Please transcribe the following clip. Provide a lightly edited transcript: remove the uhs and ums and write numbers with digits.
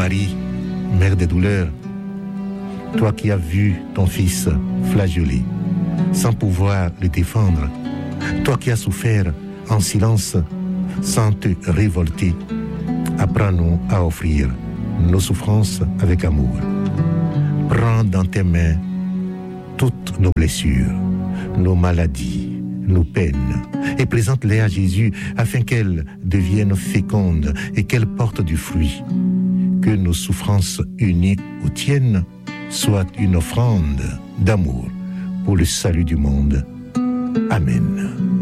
Marie, mère des douleurs, toi qui as vu ton fils flagellé, sans pouvoir le défendre, toi qui as souffert en silence, sans te révolter, apprends-nous à offrir nos souffrances avec amour. Prends dans tes mains toutes nos blessures, nos maladies, nos peines, et présente-les à Jésus afin qu'elles deviennent fécondes et qu'elles portent du fruit. Que nos souffrances unies aux tiennes soient une offrande d'amour pour le salut du monde. Amen.